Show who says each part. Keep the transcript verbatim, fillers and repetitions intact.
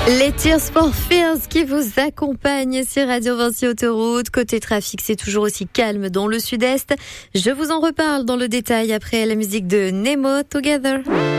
Speaker 1: Les Tears for Fears qui vous accompagnent sur Radio Vinci Autoroute. Côté trafic, c'est toujours aussi calme dans le sud-est. Je vous en reparle dans le détail après la musique de Nemo, Together.